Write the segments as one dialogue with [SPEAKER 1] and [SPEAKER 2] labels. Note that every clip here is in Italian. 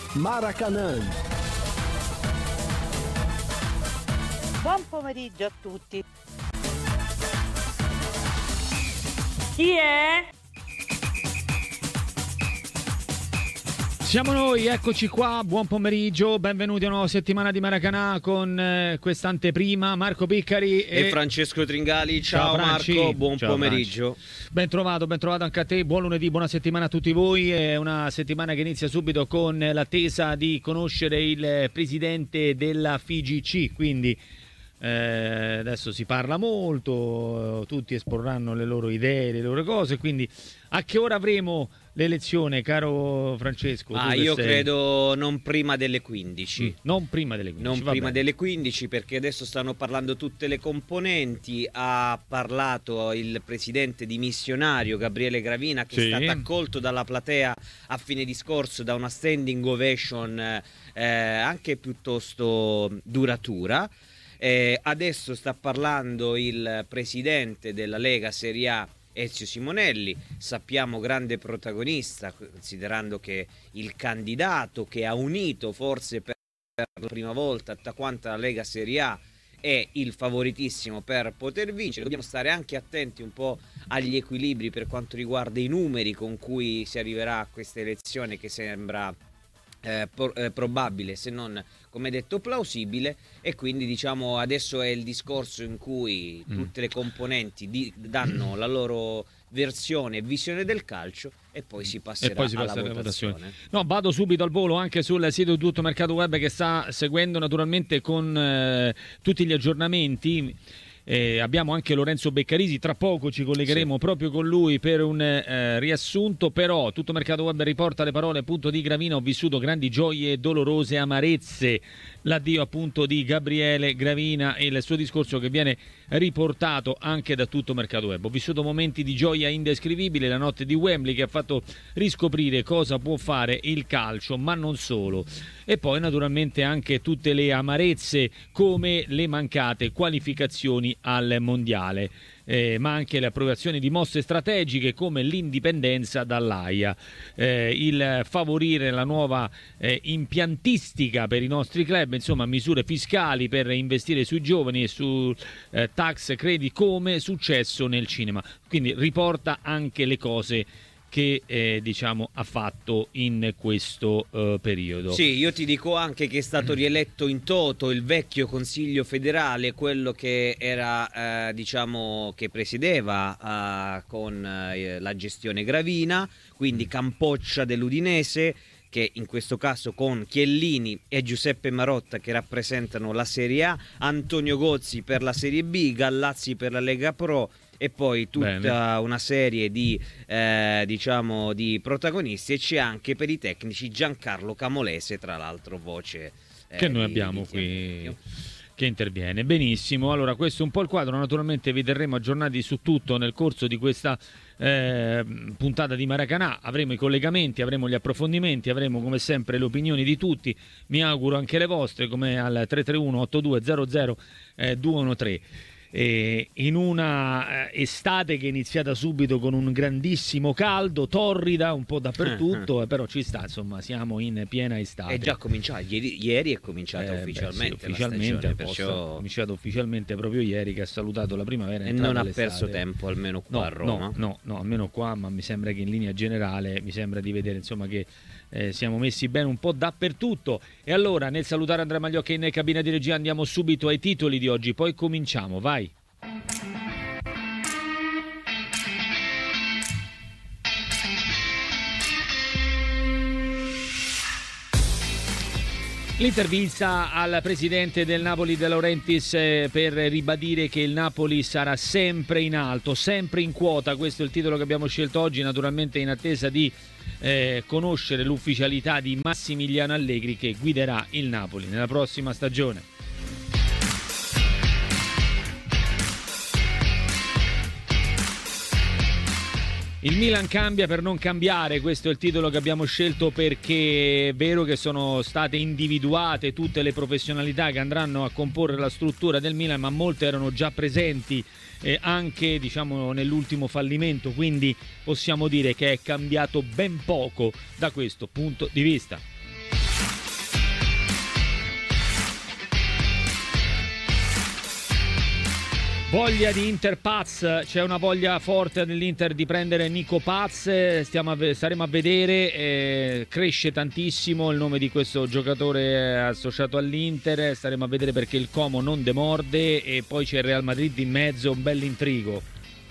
[SPEAKER 1] Maracanã.
[SPEAKER 2] Buon pomeriggio a tutti. Chi è?
[SPEAKER 3] Siamo noi, eccoci qua, buon pomeriggio, benvenuti a una nuova settimana di Maracanã con quest'anteprima. Marco Piccari
[SPEAKER 4] e Francesco Tringali. Ciao Marco, buon pomeriggio.
[SPEAKER 3] Ben trovato anche a te, buon lunedì, buona settimana a tutti voi. È una settimana che inizia subito con l'attesa di conoscere il presidente della FIGC, quindi adesso si parla molto, tutti esporranno le loro idee, le loro cose, quindi a che ora avremo l'elezione, caro Francesco?
[SPEAKER 4] Io credo non prima delle 15.
[SPEAKER 3] Non prima delle 15.
[SPEAKER 4] Non prima delle 15, perché adesso stanno parlando tutte le componenti. Ha parlato il presidente dimissionario Gabriele Gravina, che è stato accolto dalla platea a fine discorso da una standing ovation anche piuttosto duratura. Adesso sta parlando il presidente della Lega Serie A, Ezio Simonelli, sappiamo grande protagonista, considerando che il candidato che ha unito forse per la prima volta tutta quanta la Lega Serie A è il favoritissimo per poter vincere. Dobbiamo stare anche attenti un po' agli equilibri per quanto riguarda i numeri con cui si arriverà a questa elezione, che sembra probabile, se non come detto plausibile, e quindi diciamo adesso è il discorso in cui tutte le componenti danno la loro versione e visione del calcio e poi si passerà alla votazione.
[SPEAKER 3] No, vado subito al volo anche sul sito di Tutto Mercato Web, che sta seguendo naturalmente con tutti gli aggiornamenti. Abbiamo anche Lorenzo Beccarisi, tra poco ci collegheremo proprio con lui per un riassunto, però Tutto Mercato Web riporta le parole appunto di Gravina: ho vissuto grandi gioie e dolorose amarezze, l'addio appunto di Gabriele Gravina e il suo discorso che viene riportato anche da Tutto Mercato Web. Ho vissuto momenti di gioia indescrivibile, la notte di Wembley che ha fatto riscoprire cosa può fare il calcio, ma non solo, e poi naturalmente anche tutte le amarezze come le mancate qualificazioni al mondiale, ma anche le approvazioni di mosse strategiche come l'indipendenza dall'AIA, il favorire la nuova impiantistica per i nostri club, insomma misure fiscali per investire sui giovani e su tax credit come è successo nel cinema. Quindi riporta anche le cose che diciamo ha fatto in questo periodo.
[SPEAKER 4] Sì, io ti dico anche che è stato rieletto in toto il vecchio Consiglio federale, quello che era diciamo che presiedeva con la gestione Gravina, quindi Campoccia dell'Udinese, che in questo caso con Chiellini e Giuseppe Marotta che rappresentano la Serie A, Antonio Gozzi per la Serie B, Gallazzi per la Lega Pro, e poi tutta una serie di diciamo di protagonisti, e c'è anche per i tecnici Giancarlo Camolese, tra l'altro voce
[SPEAKER 3] che noi abbiamo qui che interviene. Benissimo, allora questo è un po' il quadro, naturalmente vi terremo aggiornati su tutto nel corso di questa puntata di Maracanã. Avremo i collegamenti, avremo gli approfondimenti, avremo come sempre le opinioni di tutti, mi auguro anche le vostre, come al 331 8200 213. In una estate che è iniziata subito con un grandissimo caldo, torrida un po' dappertutto, però ci sta, insomma, siamo in piena estate.
[SPEAKER 4] È già cominciato, ieri è cominciata ufficialmente,
[SPEAKER 3] ufficialmente
[SPEAKER 4] la stagione,
[SPEAKER 3] è cominciato ufficialmente proprio ieri, che ha salutato la primavera
[SPEAKER 4] e non ha perso tempo, almeno qua a Roma.
[SPEAKER 3] No, almeno qua, ma mi sembra che in linea generale mi sembra di vedere insomma che siamo messi bene un po' dappertutto. E allora, nel salutare Andrea Magliocchi in cabina di regia, andiamo subito ai titoli di oggi, poi cominciamo, vai. L'intervista al presidente del Napoli De Laurentiis per ribadire che il Napoli sarà sempre in alto, sempre in quota. Questo è il titolo che abbiamo scelto oggi, naturalmente in attesa di conoscere l'ufficialità di Massimiliano Allegri, che guiderà il Napoli nella prossima stagione. Il Milan cambia per non cambiare, questo è il titolo che abbiamo scelto perché è vero che sono state individuate tutte le professionalità che andranno a comporre la struttura del Milan, ma molte erano già presenti anche diciamo nell'ultimo fallimento, quindi possiamo dire che è cambiato ben poco da questo punto di vista. Voglia di Inter Paz, c'è una voglia forte dell'Inter di prendere Nico Paz, staremo a vedere, cresce tantissimo il nome di questo giocatore associato all'Inter, staremo a vedere perché il Como non demorde e poi c'è il Real Madrid in mezzo, un bell'intrigo.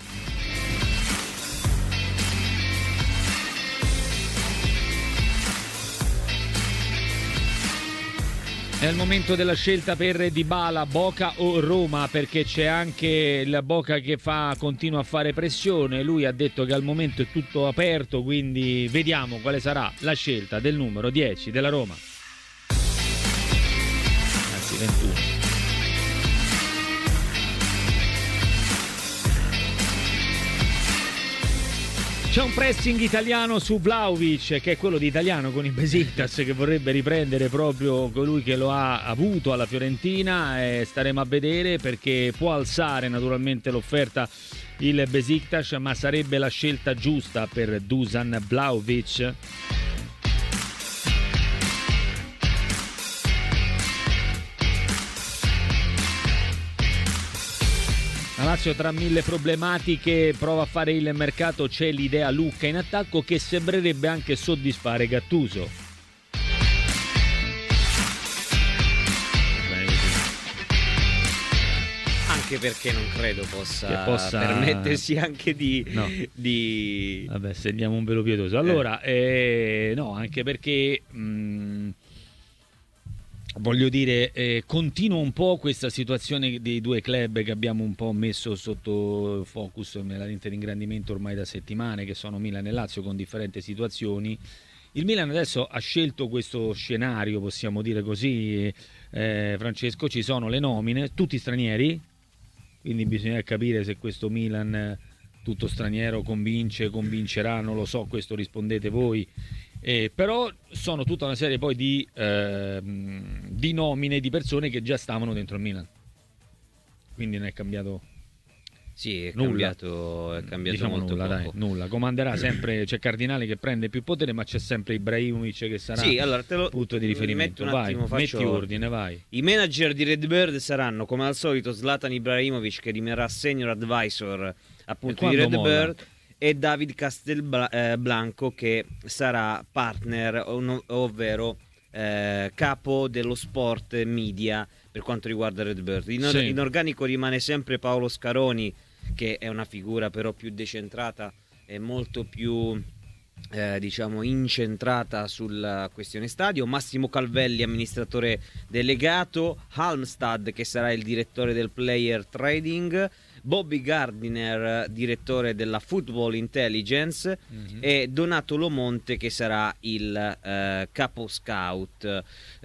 [SPEAKER 3] È il momento della scelta per Dybala, Boca o Roma, perché c'è anche il Boca che continua a fare pressione. Lui ha detto che al momento è tutto aperto, quindi vediamo quale sarà la scelta del numero 10 della Roma. Anzi 21. C'è un pressing italiano su Vlahovic, che è quello di Italiano con i Besiktas, che vorrebbe riprendere proprio colui che lo ha avuto alla Fiorentina, e staremo a vedere perché può alzare naturalmente l'offerta il Besiktas, ma sarebbe la scelta giusta per Dusan Vlahovic. La Lazio tra mille problematiche prova a fare il mercato, c'è l'idea Lucca in attacco che sembrerebbe anche soddisfare Gattuso.
[SPEAKER 4] Anche perché non credo possa permettersi anche di...
[SPEAKER 3] Vabbè, stendiamo un velo pietoso. Allora, no, anche perché... voglio dire, continua un po' questa situazione dei due club che abbiamo un po' messo sotto focus nella lente di ingrandimento ormai da settimane, che sono Milan e Lazio con differenti situazioni. Il Milan adesso ha scelto questo scenario, possiamo dire così, Francesco, ci sono le nomine, tutti stranieri, quindi bisogna capire se questo Milan tutto straniero convincerà, non lo so, questo rispondete voi. Però sono tutta una serie poi di nomine di persone che già stavano dentro il Milan, quindi non è cambiato.
[SPEAKER 4] È
[SPEAKER 3] nulla.
[SPEAKER 4] cambiato
[SPEAKER 3] Diciamo
[SPEAKER 4] molto
[SPEAKER 3] nulla,
[SPEAKER 4] poco.
[SPEAKER 3] Nulla. Comanderà sempre, c'è Cardinale che prende più potere, ma c'è sempre Ibrahimovic che sarà
[SPEAKER 4] allora
[SPEAKER 3] punto di riferimento.
[SPEAKER 4] Vai,
[SPEAKER 3] metti ordine, vai.
[SPEAKER 4] I manager di Redbird saranno come al solito Zlatan Ibrahimovic, che rimarrà senior advisor appunto di Redbird, e David Castelblanco, che sarà partner, ovvero capo dello sport media per quanto riguarda Redbird. In organico rimane sempre Paolo Scaroni, che è una figura però più decentrata e molto più diciamo incentrata sulla questione stadio. Massimo Calvelli, amministratore delegato. Halmstad, che sarà il direttore del player trading. Bobby Gardiner, direttore della Football Intelligence, e Donato Lomonte, che sarà il capo scout.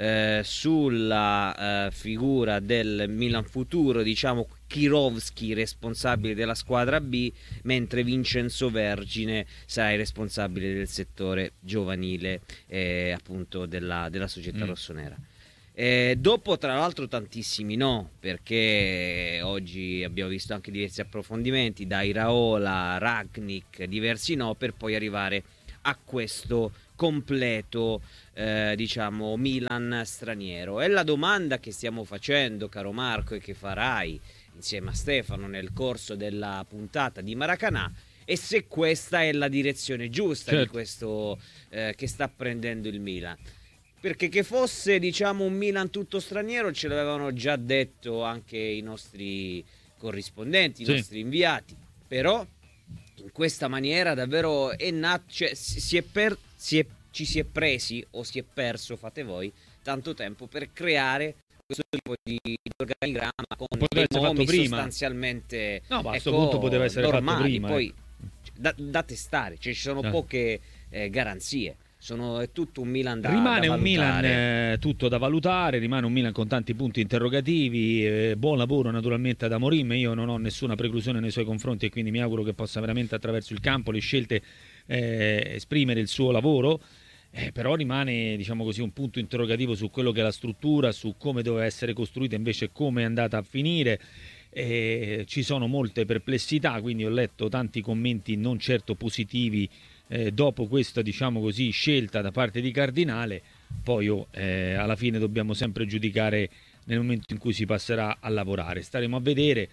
[SPEAKER 4] Sulla figura del Milan futuro, diciamo Kirovski responsabile della squadra B, mentre Vincenzo Vergine sarà il responsabile del settore giovanile appunto della società rossonera. Dopo tra l'altro tantissimi no, perché oggi abbiamo visto anche diversi approfondimenti da Iraola, Ragnik, diversi no, per poi arrivare a questo completo diciamo Milan straniero. E la domanda che stiamo facendo, caro Marco, e che farai insieme a Stefano nel corso della puntata di Maracanã, è se questa è la direzione giusta di questo che sta prendendo il Milan. Perché che fosse, diciamo, un Milan tutto straniero ce l'avevano già detto anche i nostri corrispondenti, i nostri inviati. Però in questa maniera davvero è nato, cioè, ci si è presi o si è perso, fate voi, tanto tempo per creare questo tipo di organigramma con dei nomi sostanzialmente
[SPEAKER 3] a questo punto poteva essere
[SPEAKER 4] normali,
[SPEAKER 3] fatto prima.
[SPEAKER 4] poi da testare, cioè ci sono poche garanzie. È tutto un Milan da
[SPEAKER 3] rimane un
[SPEAKER 4] valutare.
[SPEAKER 3] Milan tutto da valutare, rimane un Milan con tanti punti interrogativi, buon lavoro naturalmente ad Amorim, io non ho nessuna preclusione nei suoi confronti e quindi mi auguro che possa veramente attraverso il campo, le scelte, esprimere il suo lavoro, però rimane, diciamo così, un punto interrogativo su quello che è la struttura, su come doveva essere costruita, invece come è andata a finire. Ci sono molte perplessità, quindi ho letto tanti commenti non certo positivi dopo questa, diciamo così, scelta da parte di Cardinale. Poi alla fine dobbiamo sempre giudicare nel momento in cui si passerà a lavorare. Staremo a vedere,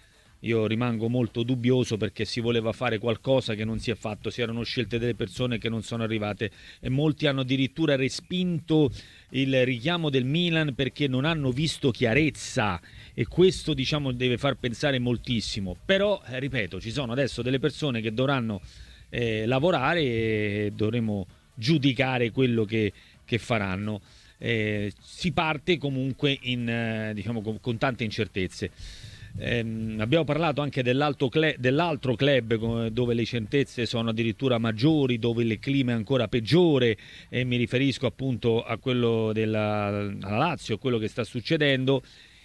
[SPEAKER 3] io rimango molto dubbioso, perché si voleva fare qualcosa che non si è fatto, si erano scelte delle persone che non sono arrivate e molti hanno addirittura respinto il richiamo del Milan perché non hanno visto chiarezza, e questo diciamo deve far pensare moltissimo. Però ripeto, ci sono adesso delle persone che dovranno lavorare e dovremo giudicare quello che faranno. Si parte comunque diciamo, con tante incertezze. Abbiamo parlato anche dell'altro club dove le incertezze sono addirittura maggiori, dove il clima è ancora peggiore, e mi riferisco appunto a quello alla Lazio, quello che sta succedendo.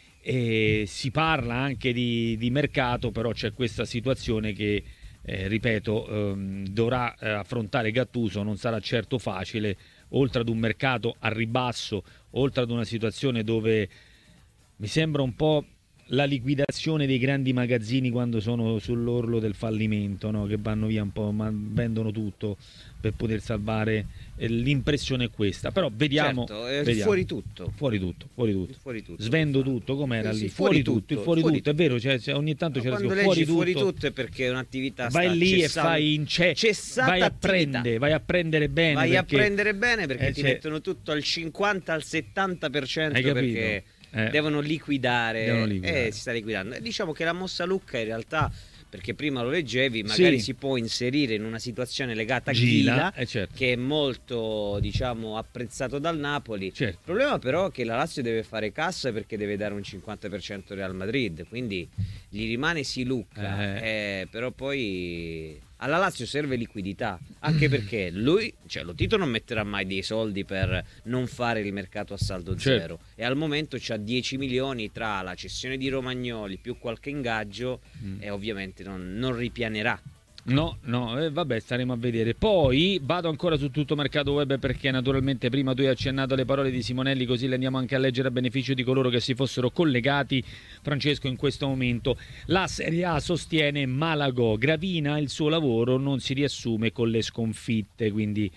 [SPEAKER 3] Si parla anche di mercato, però c'è questa situazione che ripeto, dovrà affrontare Gattuso, non sarà certo facile, oltre ad un mercato a ribasso, oltre ad una situazione dove mi sembra un po' la liquidazione dei grandi magazzini quando sono sull'orlo del fallimento, no? Che vanno via un po', ma vendono tutto per poter salvare. L'impressione è questa, però vediamo.
[SPEAKER 4] Certo,
[SPEAKER 3] vediamo.
[SPEAKER 4] Fuori tutto.
[SPEAKER 3] Fuori tutto. Svendo tutto, com'era lì?
[SPEAKER 4] Sì,
[SPEAKER 3] fuori tutto, è vero, cioè, ogni tanto c'è
[SPEAKER 4] quando
[SPEAKER 3] fuori tutto.
[SPEAKER 4] Fuori tutto è perché è un'attività
[SPEAKER 3] vai lì e fai vai a prendere bene.
[SPEAKER 4] A prendere bene perché ti mettono tutto al 50 al 70% perché devono liquidare. E si sta liquidando. Diciamo che la mossa Lucca in realtà, perché prima lo leggevi, magari si può inserire in una situazione legata a Gila,
[SPEAKER 3] certo,
[SPEAKER 4] che è molto, diciamo, apprezzato dal Napoli.
[SPEAKER 3] Certo.
[SPEAKER 4] Il problema però è che la Lazio deve fare cassa perché deve dare un 50% al Real Madrid, quindi gli rimane Lucca, però poi alla Lazio serve liquidità, anche perché lui, cioè lo Tito non metterà mai dei soldi per non fare il mercato a saldo zero, e al momento c'ha 10 milioni tra la cessione di Romagnoli più qualche ingaggio e ovviamente non ripianerà.
[SPEAKER 3] No, vabbè, staremo a vedere. Poi vado ancora su Tutto Mercato Web, perché naturalmente prima tu hai accennato alle parole di Simonelli, così le andiamo anche a leggere a beneficio di coloro che si fossero collegati. Francesco, in questo momento la Serie A sostiene Malagò, Gravina il suo lavoro non si riassume con le sconfitte, quindi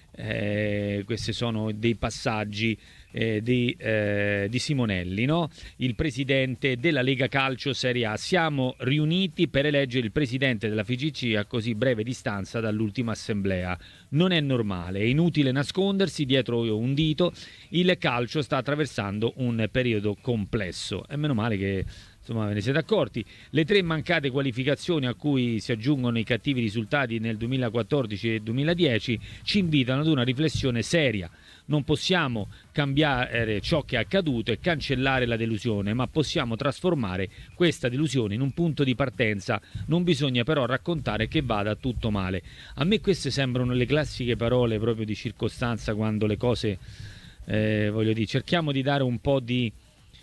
[SPEAKER 3] questi sono dei passaggi di Simonelli, no? Il presidente della Lega Calcio Serie A. Siamo riuniti per eleggere il presidente della FIGC a così breve distanza dall'ultima assemblea. Non è normale, è inutile nascondersi dietro un dito. Il calcio sta attraversando un periodo complesso e meno male che insomma ve ne siete accorti. Le 3 mancate qualificazioni a cui si aggiungono i cattivi risultati nel 2014 e 2010 ci invitano ad una riflessione seria. Non possiamo cambiare ciò che è accaduto e cancellare la delusione, ma possiamo trasformare questa delusione in un punto di partenza. Non bisogna però raccontare che vada tutto male. A me queste sembrano le classiche parole proprio di circostanza, quando le cose, voglio dire, cerchiamo di dare un po' di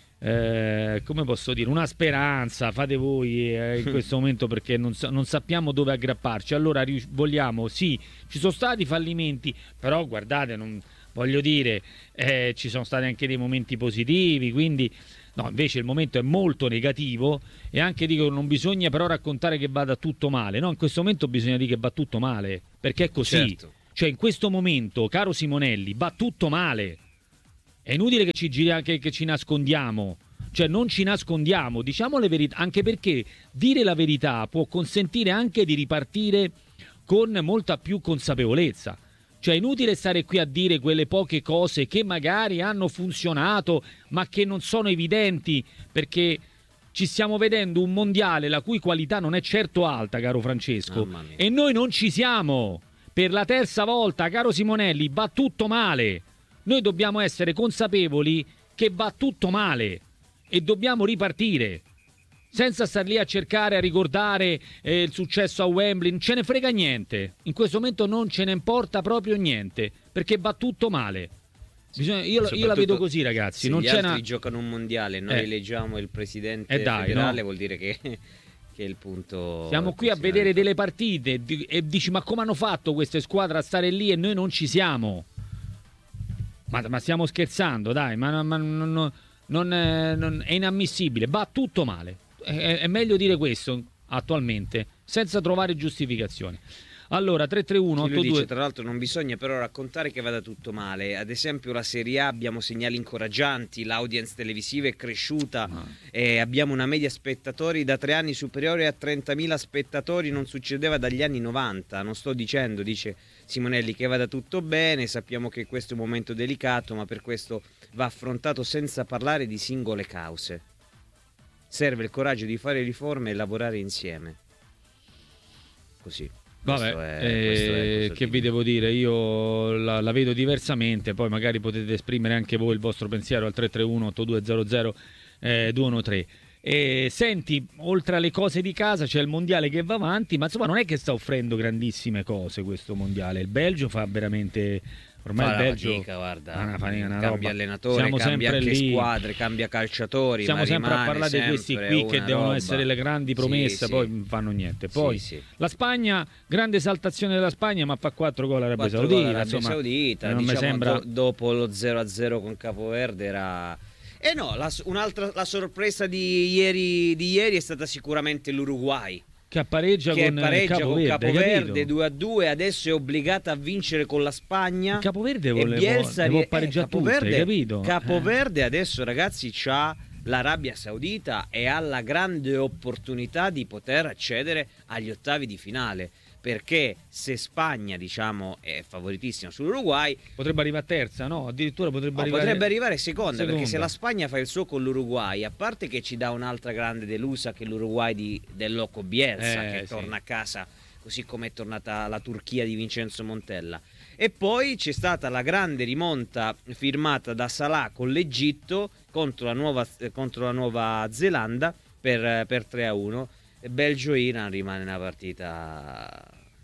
[SPEAKER 3] come posso dire, una speranza, fate voi in questo momento, perché non sappiamo dove aggrapparci. Allora vogliamo, sì, ci sono stati fallimenti, però guardate, voglio dire, ci sono stati anche dei momenti positivi, quindi no, invece il momento è molto negativo. E anche dico, non bisogna però raccontare che vada tutto male, no, in questo momento bisogna dire che va tutto male, perché è così, certo. Cioè in questo momento, caro Simonelli, va tutto male. È inutile che ci nascondiamo, cioè non ci nascondiamo, diciamo le verità, anche perché dire la verità può consentire anche di ripartire con molta più consapevolezza. Cioè è inutile stare qui a dire quelle poche cose che magari hanno funzionato ma che non sono evidenti, perché ci stiamo vedendo un mondiale la cui qualità non è certo alta, caro Francesco, e noi non ci siamo. Per la terza volta, caro Simonelli, va tutto male. Noi dobbiamo essere consapevoli che va tutto male e dobbiamo ripartire, senza star lì a cercare, a ricordare il successo a Wembley. Non ce ne frega niente, in questo momento non ce ne importa proprio niente, perché va tutto male. Io la vedo così, ragazzi.
[SPEAKER 4] Se
[SPEAKER 3] non
[SPEAKER 4] gli
[SPEAKER 3] c'è
[SPEAKER 4] altri giocano un mondiale, noi eleggiamo il presidente federale, vuol dire che è il punto.
[SPEAKER 3] Siamo qui a vedere delle partite e dici, ma come hanno fatto queste squadre a stare lì e noi non ci siamo? Ma stiamo scherzando, dai, non è inammissibile, va tutto male. È meglio dire questo attualmente, senza trovare giustificazioni. Allora 331
[SPEAKER 4] Lui
[SPEAKER 3] 82
[SPEAKER 4] dice, tra l'altro, non bisogna però raccontare che vada tutto male. Ad esempio la Serie A abbiamo segnali incoraggianti, l'audience televisiva è cresciuta e abbiamo una media spettatori da 3 anni superiore a 30.000 spettatori, non succedeva dagli anni 90. Non sto dicendo, dice Simonelli, che vada tutto bene, sappiamo che questo è un momento delicato, ma per questo va affrontato senza parlare di singole cause. Serve il coraggio di fare riforme e lavorare insieme. Così.
[SPEAKER 3] Vabbè,
[SPEAKER 4] questo è
[SPEAKER 3] che vi devo dire, io la vedo diversamente, poi magari potete esprimere anche voi il vostro pensiero al 331 8200 213. Senti, oltre alle cose di casa c'è il mondiale che va avanti, ma insomma non è che sta offrendo grandissime cose questo mondiale. Il Belgio fa veramente, ormai il Belgio
[SPEAKER 4] fatica, guarda,
[SPEAKER 3] una
[SPEAKER 4] cambia
[SPEAKER 3] roba.
[SPEAKER 4] allenatore,
[SPEAKER 3] Siamo
[SPEAKER 4] cambia
[SPEAKER 3] sempre
[SPEAKER 4] anche
[SPEAKER 3] lì.
[SPEAKER 4] Squadre, cambia calciatori,
[SPEAKER 3] Siamo
[SPEAKER 4] ma
[SPEAKER 3] sempre a
[SPEAKER 4] rimane
[SPEAKER 3] parlare di questi
[SPEAKER 4] sempre
[SPEAKER 3] qui che
[SPEAKER 4] una
[SPEAKER 3] devono
[SPEAKER 4] roba.
[SPEAKER 3] essere le grandi promesse,
[SPEAKER 4] Sì,
[SPEAKER 3] poi
[SPEAKER 4] sì.
[SPEAKER 3] non fanno niente. Poi
[SPEAKER 4] Sì.
[SPEAKER 3] la Spagna, grande esaltazione della Spagna, ma fa 4 gol all'Arabia
[SPEAKER 4] 4 gol
[SPEAKER 3] Saudita.
[SPEAKER 4] all'Arabia
[SPEAKER 3] Insomma,
[SPEAKER 4] Saudita,
[SPEAKER 3] non mi
[SPEAKER 4] diciamo,
[SPEAKER 3] sembra.
[SPEAKER 4] Dopo lo 0-0 con Capoverde era... no, la sorpresa di ieri è stata sicuramente l'Uruguay,
[SPEAKER 3] Che pareggia
[SPEAKER 4] che
[SPEAKER 3] con
[SPEAKER 4] pareggia con Capoverde
[SPEAKER 3] capito?
[SPEAKER 4] 2-2, adesso è obbligata a vincere con la Spagna.
[SPEAKER 3] Il Capoverde
[SPEAKER 4] e Bielsa
[SPEAKER 3] devo pareggiare tutte,
[SPEAKER 4] Capoverde,
[SPEAKER 3] capito?
[SPEAKER 4] Capoverde adesso, ragazzi, c'ha l'Arabia Saudita e ha la grande opportunità di poter accedere agli ottavi di finale, perché se Spagna, diciamo, è favoritissima sull'Uruguay,
[SPEAKER 3] Potrebbe arrivare a terza, no? Addirittura
[SPEAKER 4] potrebbe arrivare seconda, perché se
[SPEAKER 3] seconda.
[SPEAKER 4] la Spagna fa il suo con l'Uruguay, a parte che ci dà un'altra grande delusa, che è l'Uruguay del Loco Bielsa, che
[SPEAKER 3] sì.
[SPEAKER 4] torna a casa così come è tornata la Turchia di Vincenzo Montella. E poi c'è stata la grande rimonta firmata da Salah con l'Egitto contro la Nuova Zelanda per 3-1. Belgio-Iran rimane una partita,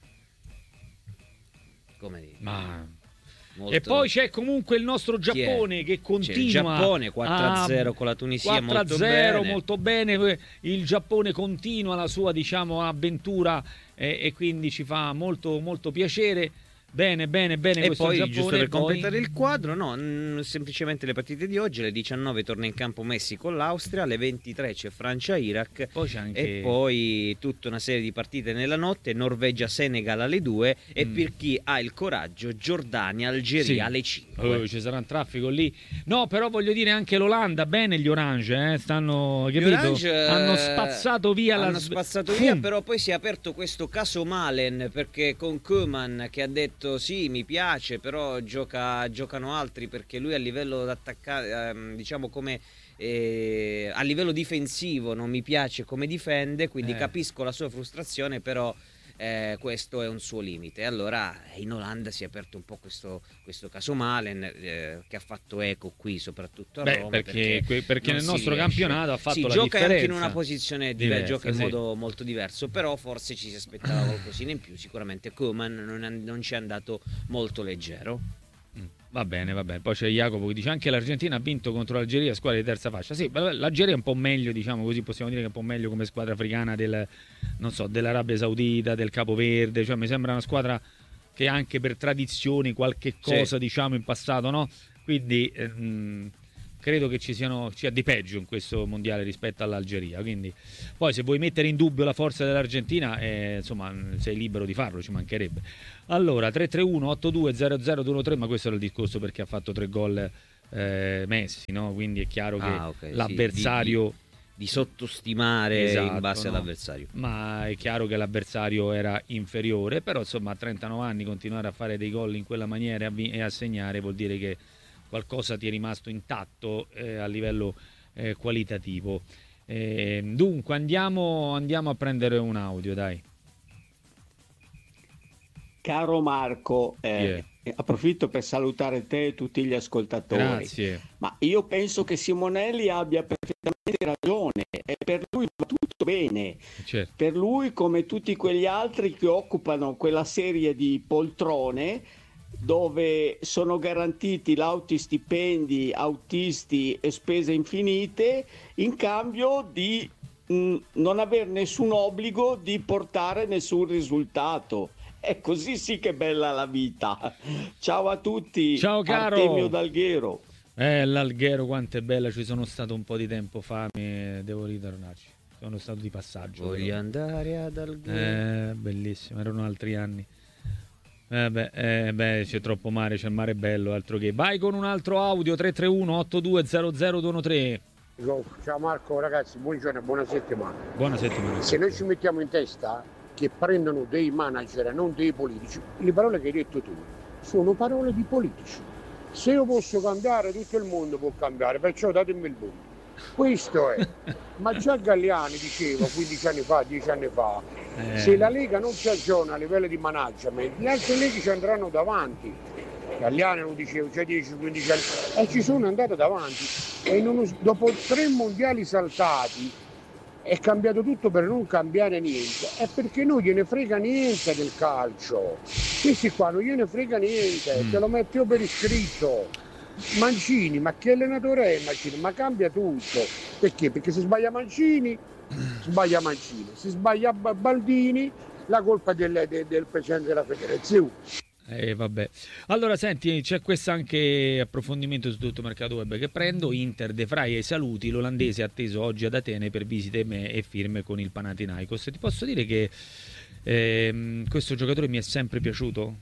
[SPEAKER 4] come dire,
[SPEAKER 3] Ma...
[SPEAKER 4] molto...
[SPEAKER 3] E poi c'è comunque il nostro Giappone che continua.
[SPEAKER 4] C'è il Giappone 4-0 con la Tunisia,
[SPEAKER 3] 4-0,
[SPEAKER 4] molto bene.
[SPEAKER 3] molto bene. Il Giappone continua la sua, diciamo, avventura e quindi ci fa molto molto piacere. Bene
[SPEAKER 4] E
[SPEAKER 3] questo
[SPEAKER 4] poi,
[SPEAKER 3] Giappone.
[SPEAKER 4] giusto per
[SPEAKER 3] poi-
[SPEAKER 4] completare il quadro, semplicemente le partite di oggi: alle 19 torna in campo Messico con l'Austria, alle 23 c'è Francia-Iraq,
[SPEAKER 3] Poi c'è anche...
[SPEAKER 4] e poi tutta una serie di partite nella notte: Norvegia-Senegal alle 2 e per chi ha il coraggio Giordania-Algeria
[SPEAKER 3] Sì.
[SPEAKER 4] alle 5.
[SPEAKER 3] Ci sarà un traffico lì. No, però voglio dire anche l'Olanda, bene gli Orange, stanno,
[SPEAKER 4] Gli
[SPEAKER 3] capito?
[SPEAKER 4] Orange,
[SPEAKER 3] hanno spazzato via
[SPEAKER 4] hanno spazzato via, però poi si è aperto questo caso Malen, perché con Koeman che ha detto sì, mi piace, però giocano altri, perché lui a livello d'attaccare, diciamo, come a livello difensivo non mi piace come difende, quindi capisco la sua frustrazione, però questo è un suo limite. Allora in Olanda si è aperto un po' questo caso Malen, che ha fatto eco qui soprattutto a Roma,
[SPEAKER 3] perché
[SPEAKER 4] non
[SPEAKER 3] nel
[SPEAKER 4] si
[SPEAKER 3] nostro
[SPEAKER 4] riesce.
[SPEAKER 3] campionato ha fatto
[SPEAKER 4] si
[SPEAKER 3] la
[SPEAKER 4] gioca
[SPEAKER 3] differenza.
[SPEAKER 4] anche in una posizione diversa, gioca in
[SPEAKER 3] sì.
[SPEAKER 4] modo molto diverso, però forse ci si aspettava qualcosina in più. Sicuramente Koeman non ci è andato molto leggero.
[SPEAKER 3] Va bene. Poi c'è Jacopo che dice anche l'Argentina ha vinto contro l'Algeria, squadra di terza fascia. Sì, l'Algeria è un po' meglio, diciamo così, possiamo dire che è un po' meglio come squadra africana dell'Arabia Saudita, del Capoverde. Cioè mi sembra una squadra che anche per tradizioni qualche cosa, diciamo, in passato, no? Quindi credo che ci sia di peggio in questo mondiale rispetto all'Algeria. Quindi poi se vuoi mettere in dubbio la forza dell'Argentina, insomma, sei libero di farlo, ci mancherebbe. Allora 331-8200-213, ma questo era il discorso perché ha fatto 3 gol Messi, no? Quindi è chiaro che
[SPEAKER 4] Okay,
[SPEAKER 3] l'avversario...
[SPEAKER 4] di sottostimare in base
[SPEAKER 3] no?
[SPEAKER 4] all'avversario.
[SPEAKER 3] Ma è chiaro che l'avversario era inferiore, però insomma a 39 anni continuare a fare dei gol in quella maniera e a segnare vuol dire che qualcosa ti è rimasto intatto a livello qualitativo. Dunque andiamo a prendere un audio, dai.
[SPEAKER 1] Caro Marco, approfitto per salutare te e tutti gli ascoltatori.
[SPEAKER 3] Grazie.
[SPEAKER 1] Ma io penso che Simonelli abbia perfettamente ragione e per lui va tutto bene.
[SPEAKER 3] Certo.
[SPEAKER 1] Per lui, come tutti quegli altri che occupano quella serie di poltrone dove sono garantiti lauti stipendi, autisti e spese infinite, in cambio di non aver nessun obbligo di portare nessun risultato. E così sì che è bella la vita. Ciao a tutti.
[SPEAKER 3] Ciao caro.
[SPEAKER 1] Artemio d'Alghero.
[SPEAKER 3] L'Alghero quanto è bella, ci sono stato un po' di tempo fa, devo ritornarci. Sono stato di passaggio.
[SPEAKER 4] Voglio andare ad Alghero.
[SPEAKER 3] Bellissimo, erano altri anni. C'è troppo mare, c'è il mare bello, altro che. Vai con un altro audio, 331-8200-213.
[SPEAKER 5] Ciao Marco, ragazzi, buongiorno e buona settimana.
[SPEAKER 3] Buona settimana.
[SPEAKER 5] Se noi ci mettiamo in testa che prendono dei manager e non dei politici, le parole che hai detto tu sono parole di politici. Se io posso cambiare, tutto il mondo può cambiare, perciò datemi il voto. Questo è. Ma già Galliani diceva 15 anni fa, 10 anni fa, se la Lega non si aggiorna a livello di management, le altre leghe ci andranno davanti. Galliani lo diceva già 10-15 anni e ci sono andato davanti. E dopo 3 mondiali saltati è cambiato tutto per non cambiare niente. È perché non gliene frega niente del calcio. Questi qua non gliene frega niente, te lo metto io per iscritto. Mancini, ma che allenatore è Mancini? Ma cambia tutto. Perché? Perché se sbaglia Mancini, sbaglia Mancini. Se sbaglia Baldini, la colpa del presidente della federazione.
[SPEAKER 3] Vabbè. Allora senti, c'è questo anche approfondimento su tutto mercato web che prendo. Inter De Vrij ai saluti, l'olandese è atteso oggi ad Atene per visite e firme con il Panathinaikos. Ti posso dire che questo giocatore mi è sempre piaciuto,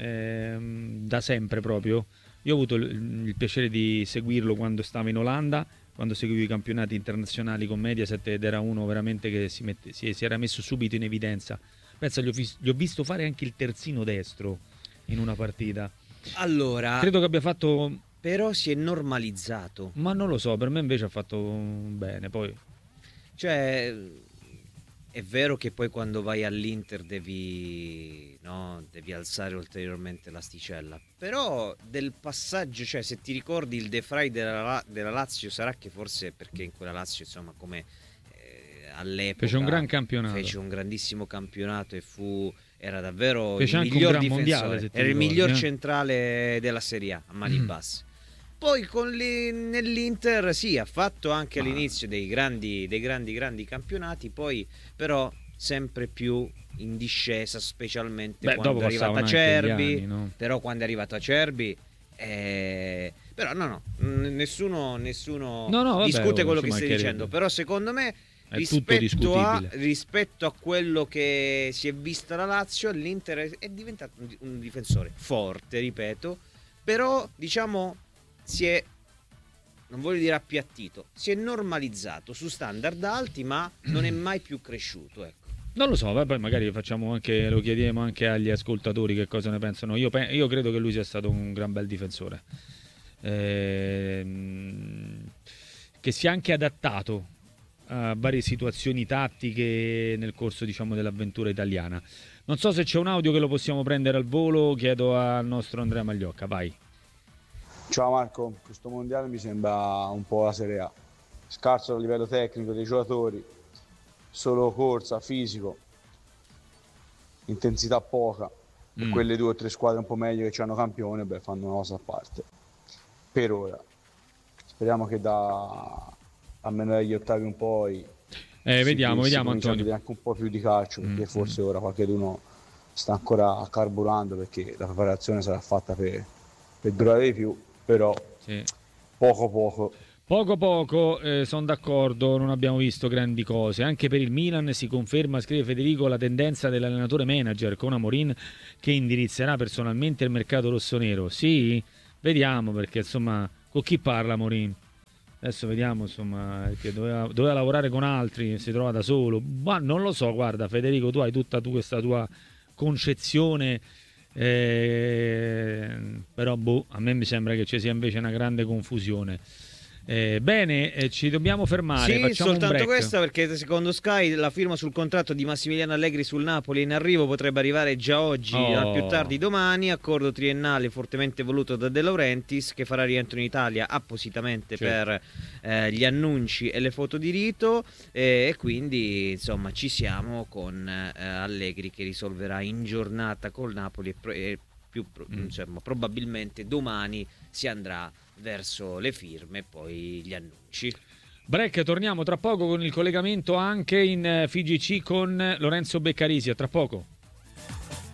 [SPEAKER 3] da sempre proprio. Io ho avuto il piacere di seguirlo quando stava in Olanda, quando seguivo i campionati internazionali con Mediaset, ed era uno veramente che si era messo subito in evidenza. Pensa, gli ho visto fare anche il terzino destro in una partita.
[SPEAKER 4] Allora,
[SPEAKER 3] credo che abbia fatto...
[SPEAKER 4] Però si è normalizzato.
[SPEAKER 3] Ma non lo so, per me invece ha fatto bene, poi...
[SPEAKER 4] Cioè... È vero che poi quando vai all'Inter devi alzare ulteriormente l'asticella, però del passaggio, cioè se ti ricordi il De Vrij della Lazio, sarà che forse perché in quella Lazio, insomma, come all'epoca
[SPEAKER 3] fece un gran campionato,
[SPEAKER 4] fece un grandissimo campionato e era davvero
[SPEAKER 3] fece
[SPEAKER 4] il
[SPEAKER 3] anche
[SPEAKER 4] miglior
[SPEAKER 3] un gran
[SPEAKER 4] difensore,
[SPEAKER 3] mondiale,
[SPEAKER 4] era il miglior centrale della Serie A mani basse. Poi nell'Inter sì, ha fatto anche all'inizio dei grandi campionati, poi però sempre più in discesa, specialmente quando è arrivato Acerbi.
[SPEAKER 3] No?
[SPEAKER 4] Però quando è arrivato Acerbi, però nessuno discute quello che stai dicendo. Però secondo me rispetto a quello che si è vista la Lazio, l'Inter è diventato un difensore forte, ripeto, però diciamo non voglio dire appiattito, si è normalizzato su standard alti, ma non è mai più cresciuto, ecco.
[SPEAKER 3] Non lo so, poi magari lo chiediamo anche agli ascoltatori che cosa ne pensano. Io credo che lui sia stato un gran bel difensore, che si è anche adattato a varie situazioni tattiche nel corso, diciamo, dell'avventura italiana. Non so se c'è un audio che lo possiamo prendere al volo, chiedo al nostro Andrea Magliocca, vai.
[SPEAKER 6] Ciao Marco, questo mondiale mi sembra un po' la Serie A, scarso a livello tecnico dei giocatori, solo corsa, fisico, intensità poca, e quelle 2 o 3 squadre un po' meglio che hanno campione, fanno una cosa a parte, per ora. Speriamo che almeno dagli ottavi un po'
[SPEAKER 3] vediamo Antonio,
[SPEAKER 6] a vedere anche un po' più di calcio, perché forse ora qualcuno sta ancora carburando, perché la preparazione sarà fatta per durare di più. Però
[SPEAKER 3] sì.
[SPEAKER 6] Poco,
[SPEAKER 3] sono d'accordo, non abbiamo visto grandi cose. Anche per il Milan si conferma, scrive Federico, la tendenza dell'allenatore manager con Amorin che indirizzerà personalmente il mercato rossonero. Sì, vediamo, perché insomma con chi parla Amorin? Adesso vediamo, insomma, che doveva lavorare con altri, si trova da solo, ma non lo so. Guarda Federico, tu hai tutta questa tua concezione, però a me mi sembra che ci sia invece una grande confusione. Bene, ci dobbiamo fermare.
[SPEAKER 4] Sì,
[SPEAKER 3] facciamo
[SPEAKER 4] soltanto
[SPEAKER 3] un break.
[SPEAKER 4] questa, perché secondo Sky la firma sul contratto di Massimiliano Allegri sul Napoli in arrivo potrebbe arrivare già oggi, al più tardi domani. Accordo triennale fortemente voluto da De Laurentiis, che farà rientro in Italia appositamente per gli annunci e le foto di rito, e quindi insomma ci siamo con Allegri che risolverà in giornata col Napoli e insomma, probabilmente domani si andrà verso le firme e poi gli annunci.
[SPEAKER 3] Break, torniamo tra poco con il collegamento anche in FIGC con Lorenzo Beccarisi. A tra poco.